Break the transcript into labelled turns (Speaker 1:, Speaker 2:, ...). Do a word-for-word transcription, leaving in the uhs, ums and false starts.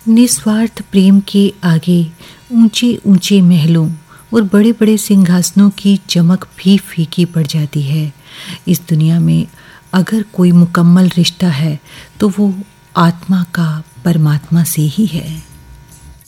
Speaker 1: निस्वार्थ प्रेम के आगे ऊंचे ऊंचे महलों और बड़े बड़े सिंहासनों की चमक भी फीकी पड़ जाती है। इस दुनिया में अगर कोई मुकम्मल रिश्ता है तो वो आत्मा का परमात्मा से ही है।